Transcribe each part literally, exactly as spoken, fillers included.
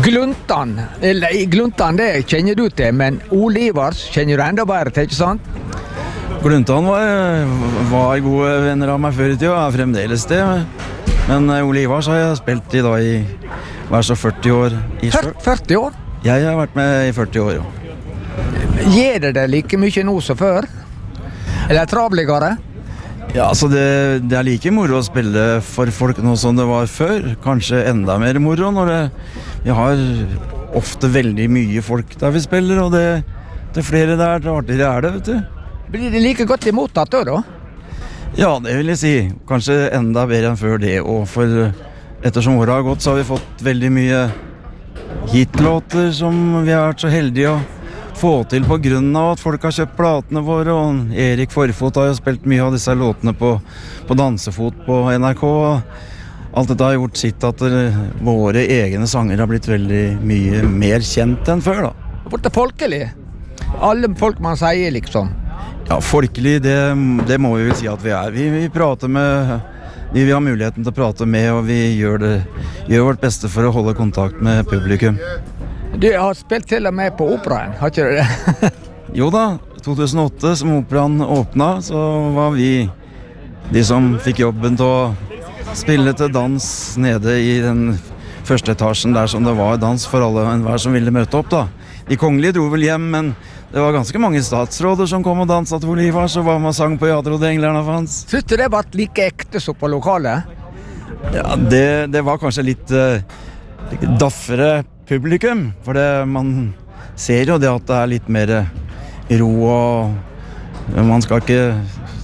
Gluntan, eller Gluntan det kjenner du til, men Ole Ivars kjenner du enda bedre til, ikke sant? Gluntan var, var gode venner av meg før i tiden, og er fremdeles det. Men Ole Ivars har jeg spilt i dag i hver så førti år. I førti år? Jeg har vært med i førti år, ja. Gir det det like mye nå som før? Eller travligere? Ja, altså det, det er like moro å spille for folk nå som det var før. Kanskje enda mer moro når det, vi har ofte veldig mye folk der vi spiller, og det, det er flere der, det artigere er det, vet du. Blir det like godt imottatt da, da? Ja, det vil jeg si. Kanskje enda bedre enn før det, og for ettersom året har gått så har vi fått veldig mye hitlåter som vi har vært så heldige å få til på grunn av at folk har kjøpt platene våre, og Erik Forfot har jo spilt mye av disse låtene på, på dansefot på N R K. Alt dette har gjort sitt at våre egne sanger har blitt veldig mye mer kjent enn før, da. Det har blitt folkelig. Alle folk man sier, liksom. Ja, folkelig, det, det må vi vel si at vi er. Vi, vi prater med de vi har muligheten til å prate med, og vi gjør, det, gjør vårt beste for å holde kontakt med publikum. Du har spilt til og med på operaen, har ikke du det? Jo da, to tusen og åtte som operaen åpnet, så var vi de som fikk jobben til å spille til dans nede i den første etasjen der som det var dans for alle enhver som ville møte opp da. De kongelige dro vel hjem, men det var ganske mange statsråder som kom og danset til Ole Ivars og var med og sang på «Jeg trodde englerne fanns». Synes du det var like ekte som på lokalet? Ja, det, det var kanskje litt uh, daffere publikum, for det, man ser jo det at det er litt mer ro, og man skal ikke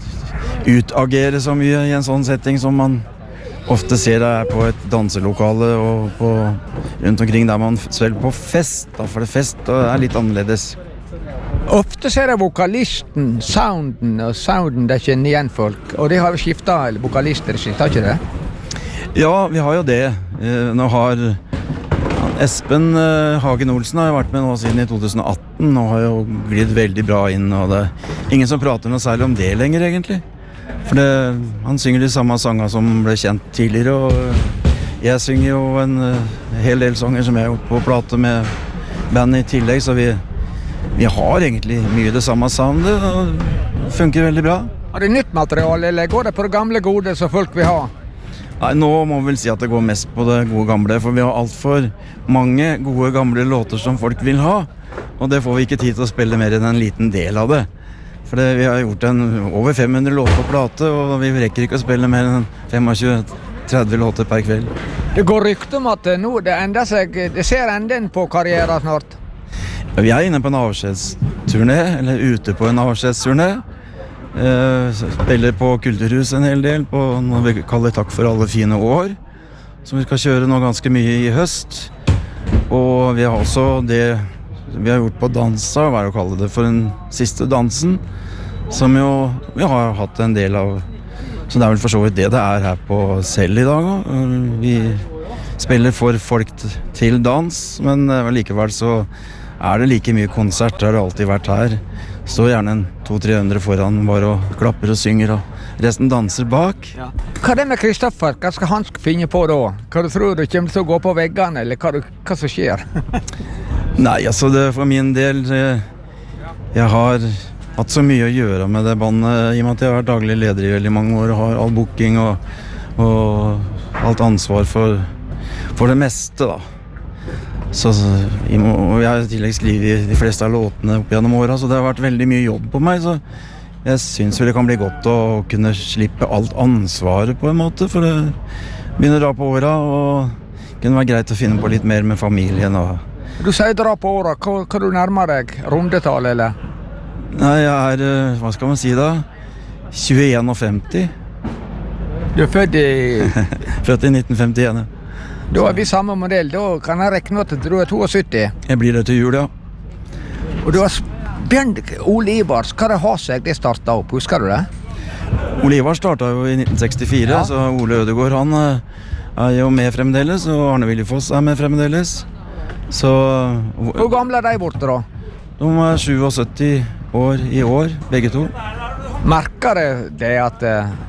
utagere så mye i en sånn setting som man ofte ser det er på et danselokale og på, rundt omkring der man spiller på fest, da, for det fest er litt annerledes. Ofte ser jeg vokalisten, sounden og sounden der kjenner igjen folk, og de har jo skiftet vokalister, har ikke det? Ja, vi har jo det. Nå har Espen uh, Hagen Olsen har vært med nå siden i to tusen og atten og har jo glidd veldig bra inn, og det er ingen som prater noe særlig om det lenger egentlig. For det, han synger de samme sanger som ble kjent tidligere, og jeg synger jo en uh, hel del sanger som jeg har gjort på plate med band i tillegg, så vi, vi har egentlig mye det samme soundet, og det funker veldig bra. Har du nytt materiale, eller går det på det gamle gode som folk vil ha? Nei, nå må vi vel si at det går mest på det gode gamle, for vi har alt for mange gode gamle låter som folk vil ha, og det får vi ikke tid til å spille mer enn en liten del av det. For det, vi har gjort en, over fem hundre låter på plate, og vi rekker ikke å spille mer enn tjuefem til tretti låter per kveld. Det går rykte om at nå det ender seg, det ser enden på karrieren snart. Ja, vi er inne på en avskjedsturné, eller ute på en avskjedsturné. Uh, spiller på Kulturhus en hel del på noe vi kaller Takk for alle fine år, som vi skal kjøre nå ganske mye i høst. Og vi har også det vi har gjort på dansa, hva er det å kalle det, for den siste dansen, som jo vi har hatt en del av. Så det er vel for så vidt det det er her på selv i dag også. Vi spiller for folk til dans, men likevel så er det like mye konsert, det har det alltid vært her. Står gjerne en to-tre hundre foran bare og klapper og synger, og resten danser bak. Ja. Hva er det med Kristoffer? Hva skal han finne på da? Hva du tror du kommer til å gå på veggene, eller hva, du, hva som skjer? Nei, altså det for min del, jeg har hatt så mye å gjøre med det bandet, i og med at jeg har vært daglig leder i veldig mange år, og har all booking og, og alt ansvar for, for det meste da. Så, og jeg har i tillegg skrivet de fleste av låtene opp gjennom året, så det har vært veldig mye jobb på meg, så jeg synes vel det kan bli godt å kunne slippe alt ansvaret på en måte, for det begynner å dra på året, og det kunne være greit å finne på litt mer med familien. Og du sier dra på året, hva, hva du nærmer deg? Rundetall, eller? Nei, jeg er, hva skal man si da? tjueen og femti. Du er født i... Født i nitten femtien, ja. Da er vi samme modell, da kan jeg regne til at du er syttito. Jeg blir det til jul, ja. Og du har Bjørn Ole Ivars, hva det har seg det startet opp, husker du det? Ole Ivars startet jo i nitten sekstifire, ja. Så Ole Ødegård han er jo med fremdeles, og Arne Willy Foss er med fremdeles. Så... Hvor gamle er de borte da? De er syttisju år i år, begge to. Merker det at,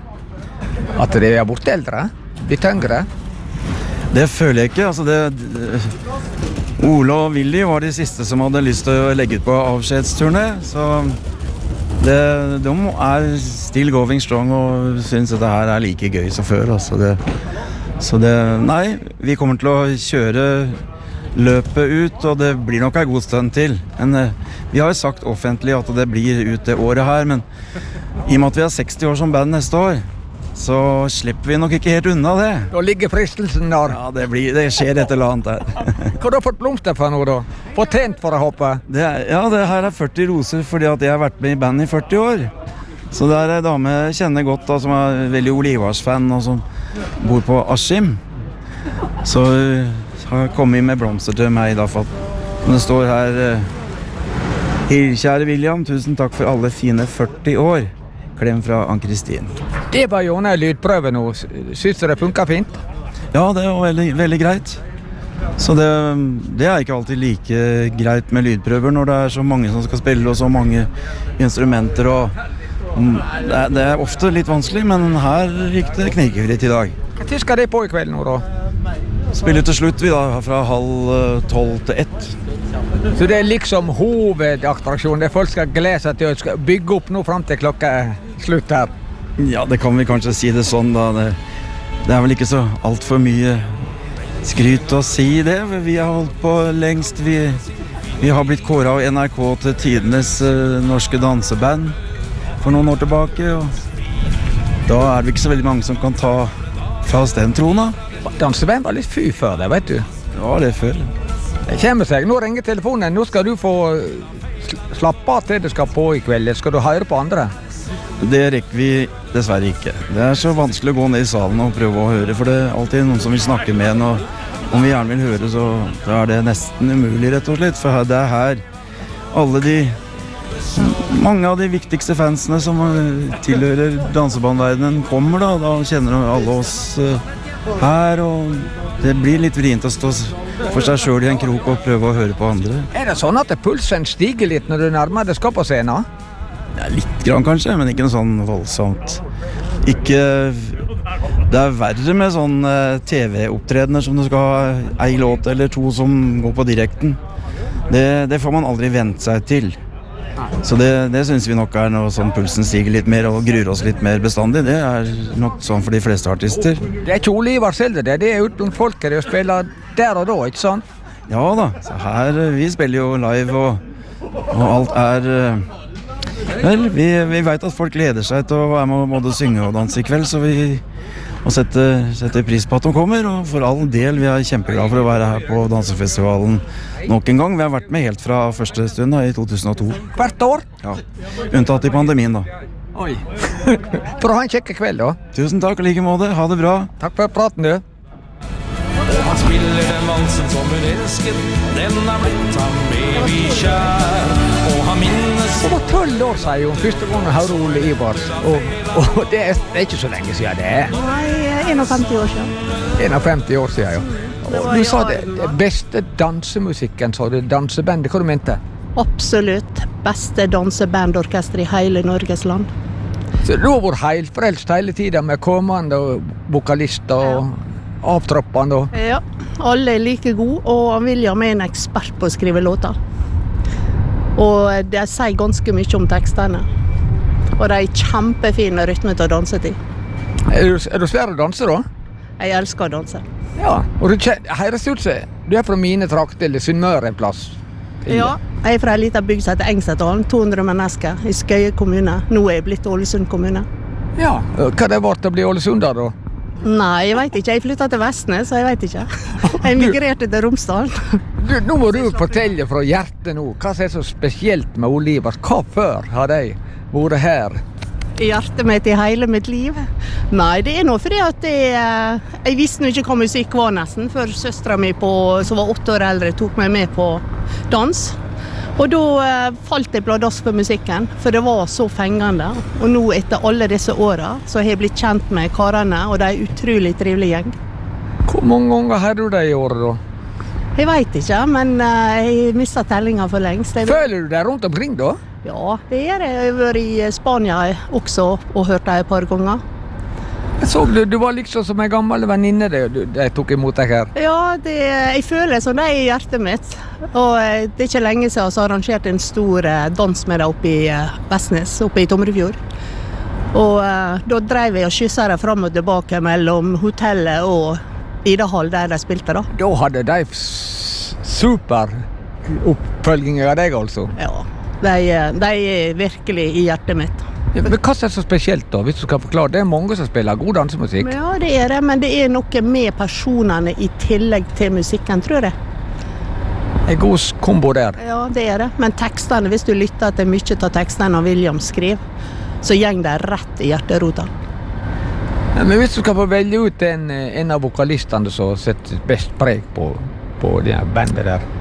at de er borte eldre? Litt yngre? Det føler jeg ikke, altså det, Ole og Willy var de siste som hadde lyst til å legge ut på avskjedsturné, så det, de er still going strong og synes at det her er like gøy som før. Altså det, så det, nei, vi kommer til å kjøre løpet ut, og det blir nok en god stund til. Men vi har jo sagt offentlig at det blir ut det året her, men i og med at vi har seksti år som band neste år, så slipper vi nok ikke helt unna det. Da ligger fristelsen der. Ja, det, blir, det skjer et eller annet der. Hva har du fått blomster for nå da? Fortjent for å hoppe? Det er, ja, det her er førti roser fordi at jeg har vært med i band i førti år. Så det er en dame jeg kjenner godt da, som er veldig Ole Ivars-fan og som bor på Askim. Så har kommet med blomster til meg da, for at det står her Hei, kjære William, tusen takk for alle fine førti år. Klem fra Ann-Kristin. Det var jo en lydprøve nå. Synes du det funker fint? Ja, det var veldig, veldig greit. Så det, det er ikke alltid like greit med lydprøver når det er så mange som skal spille og så mange instrumenter. Og, det, er, det er ofte litt vanskelig, men her gikk det knirkefritt i dag. Hva tid skal det på i kveld nå da? Spiller til slutt vi da, fra halv tolv til ett. Så det er liksom hovedattraksjonen, det folk skal glede seg til å bygge opp nå frem til klokka er slutt her. Ja, det kan vi kanskje si det sånn da. Det, det er vel ikke så alt for mye skryt å si det. Vi har holdt på lengst. Vi, vi har blitt kåret av N R K til tidenes uh, norske danseband for noen år tilbake. Og da er det ikke så veldig mange som kan ta fra oss den trona. Danseband var litt fy før det, vet du. Ja, det er før. Det kommer seg. Nå ringer telefonen. Nå skal du få slappe av til det skal på i kveld. Skal du høre på andre? Det rekker vi dessverre ikke. Det er så vanskelig å gå ned i salen og prøve å høre, for det er alltid noen som vil snakke med en, og om vi gjerne vil høre, så er det nesten umulig, rett og slett, for det er her alle de, mange av de viktigste fansene som tilhører dansebandverdenen kommer da, da kjenner alle oss her, og det blir litt vrient å stå for seg selv i en krok og prøve å høre på andre. Er det sånn at pulsen stiger litt når du nærmer deg skal på scenen? Ja, litt grann kanskje, men ikke noe sånn voldsomt. Ikke, det er verre med sånn T V-opptredener som du skal ha en låt eller to som går på direkten. Det, det får man aldri vent seg til. Så det, det synes vi nok er når sånn pulsen stiger litt mer og gruer oss litt mer bestandig. Det er nok sånn for de fleste artister. Det er ikke Ole Ivar selv det, det er uten folket det å spille der og da, ikke sant? Ja da, så her, vi spiller jo live og, og alt er... Vel, vi, vi vet at folk gleder seg til å være med og både synge og danse i kveld, så vi og setter, setter pris på at de kommer, og for all del, vi er kjempeglade for å være her på dansefestivalen nok en gang. Vi har vært med helt fra første stund da, i to tusen og to. Hvert år? Ja, unntatt i pandemien da. Oi. For å ha en kjekke kveld da. Tusen takk, like måte, ha det bra. Takk for praten du. Og han spiller den valsen som hun elsket, den er blitt ham evig kjær, og han minnes... Det var tolv år siden jo, første gang jeg hørte Ole Ivar, og, og det, er, det er ikke så lenge siden det er. Nei, femti år siden. femti år siden, jo. Og du sa det, det beste dansemusikken, sa du, dansebandet, hva du mente? Absolutt beste dansebandorkester i hele Norges land. Så du har vært heilfrelst hele tiden med kommende og vokalister og avtroppende og... Ja, alle er like gode, og William er en ekspert på å skrive låter. Og det sier ganske mye om tekstene. Og det er kjempefine rytmer til å danse til. Er du, er du svær å danse da? Jeg elsker å danse. Ja, og du høres ut som du er fra mine trakter, eller Sunnmøre en plass. Ja, jeg er fra en liten bygd som heter Engsetdalen, to hundre mennesker, i Skøye kommune. Nå er jeg blitt Ålesund kommune. Ja, hva det var til å bli Ålesund da? Nei, jeg vet ikke. Jeg flyttet til Vestnes, så jeg vet ikke. Jeg migrerte til Romsdal. Du, nå må du fortelle fra hjertet nå, hva som er så spesielt med Ole Ivar? Hva før har de vært her? Hjertet mitt i hele mitt liv? Nei, det er noe fordi at jeg, jeg visste ikke hva musikk var nesten, før søsteren min på, som var åtte år eldre, tok meg med på dans. Og da eh, falt jeg pladask for musikken, for det var så fengende. Og nå etter alle disse årene, så har jeg blitt kjent med karene, og det er utrolig trivelig gjeng. Hvor mange ganger har du det i året da? Jeg vet ikke, men eh, jeg mistet tellingen for lengst. Jeg... Føler du deg rundt omkring da? Ja, det gjør jeg. Jeg har vært i Spania også, og hørt det et par ganger. Jeg så du, du var liksom som en gammel venninne det, du, de tok imot deg her. Ja, det, jeg føler som det er i hjertet mitt. Og eh, det er ikke lenge siden så arrangerte en stor eh, dans med deg oppe i eh, Vestnes, oppe i Tomrefjord. Og eh, da drev jeg og kysset deg frem og tilbake mellom hotellet og Idahall der de spilte da. Da hadde de s- super oppfølging av deg altså. Ja, de, eh, de er virkelig i hjertet mitt. Ja, men hva er det så spesielt da, hvis du skal forklare? Det er mange som spiller god dansemusikk. Ja, det er det, men det er noe med personene i tillegg til musikken, tror jeg. En god s- kombo der. Ja, det er det. Men tekstene, hvis du lytter til mye av tekstene av William skriver, så gjeng det rett i hjerterota. Ja, men hvis du skal få velge ut en, en av vokalistene som setter best preg på, på det bandet der.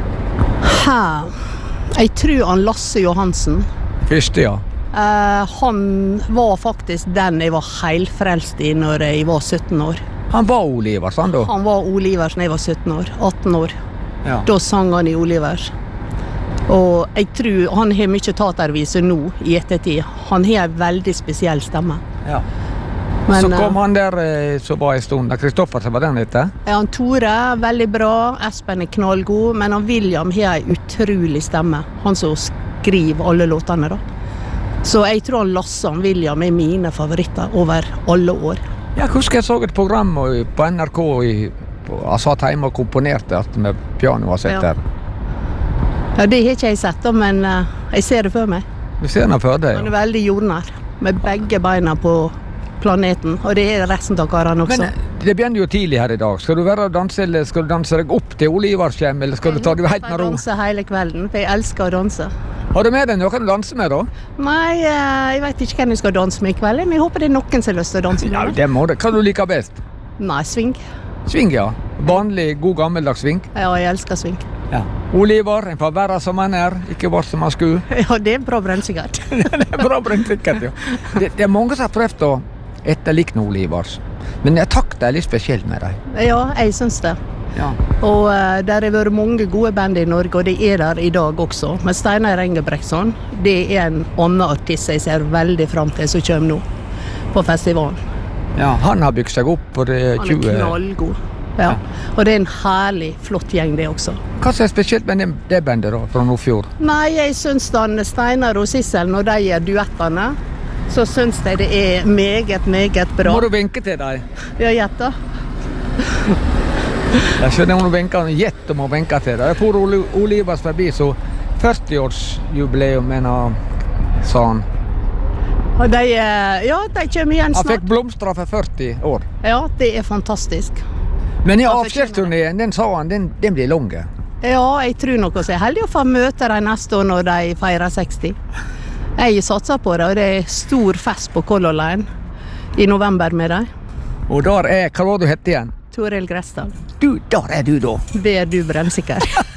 Her, jeg tror han Lasse Johansen, Første, ja. eh, han var faktisk den jeg var heilfrelst i når jeg var sytten år. Han var Olivers, han da. Han var Olivers når jeg var sytten år, atten år. Ja. Da sang han i Olivers. Og jeg tror han har mye taterviser nå i ettertid. Han har en veldig spesiell stemme. Ja. Men, så kom eh, han der eh, som var en stund, Kristoffer, som var den etter. Ja, han Tore, veldig bra. Espen er knallgod, men han William har en utrolig stemme. Han som skriver alle låtene da. Så jeg tror han Lasse og William er mine favoritter over alle år. Jeg husker jeg så et program og- på N R K i, på, jeg satt hjemme og komponerte at med piano var sett Ja. der. Ja, det har ikke jeg sett da, men eh, jeg ser det for meg. Vi ser den for deg. Han Ja. er veldig jordnær, med begge beina på planeten, og det er resten av karene også. Men eh, det begynner jo tidlig her i dag. Skal du være og danse, eller skal du danse deg opp til Oliverskjem, eller skal du ta det helt med Jeg ro? danser hele kvelden, for jeg elsker å danse. Har du med deg noen å danse med da? Nei, eh, jeg vet ikke hvem jeg skal danse med i kveld, men jeg håper det er noen som har lyst til å danse med Ja, meg. det må det. Hva du liker best? Nei, swing. Sving, ja. Vanlig, god gammeldags sving. Ja, jeg elsker swing. Ja. Oliver, en får være som han er, ikke vart som han skulle. Ja, det er bra brennsikkert. Det er bra brennsikkert, ja. Det, det er mange som har prøvd å etterlikne Olivers. Men jeg takter er litt spesielt med dem. Ja, jeg synes det. Ja. Og uh, der har vært mange gode band i Norge, og det er der i dag også. Men Steinar Engebrektsson, det er en annen artist jeg ser veldig frem til som kommer nå på festivalen. Ja, han har bygd seg opp på det Han er tjue... knallgod. Ja. Og det er en herlig, flott gjeng det også. Hva som er spesielt med det, det bandet da, fra Nordfjord? Nei, jeg synes han Steinar og Sissel, når de gjør duettene, så synes jeg det er meget, meget bra. Må du vinke til dem? Ja, gjett da. Jeg skjønner om du vinker, gjett om å vinke til dem. Jeg får Oli Olivers forbi, så førtiårsjubileum, mener, sa han. Og de, eh, ja, de kommer igjen Han fikk snart. blomstra for førti år. Ja, det er fantastisk. Men i Ja, for avskjedsturneen, den sa han, den, den blir lang. Ja, jeg tror nok også jeg er heldig å få møte dem neste år når de feirer seksti. Jeg satser på det, og det er stor fest på Color Line i november med dem. Og der er, hva var du hette igjen? Toril Gressdal. Du, der er du da. Det er du brennsikker.